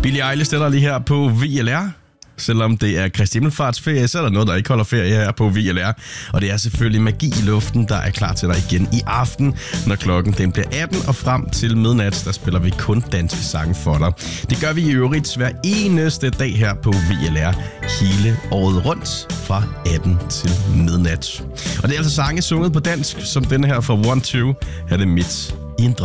Billie Eilish stiller lige her på VLR. Selvom det er Kristi Himmelfartsferie, så er der noget, der ikke holder ferie her på VLR. Og det er selvfølgelig Magi i Luften, der er klar til dig igen i aften, når klokken den bliver 18 og frem til midnat. Der spiller vi kun danske sange for dig. Det gør vi i øvrigt hver eneste dag her på VLR hele året rundt fra 18 til midnat. Og det er altså sange sunget på dansk, som denne her fra 1-2. Her er det midt i en drøm.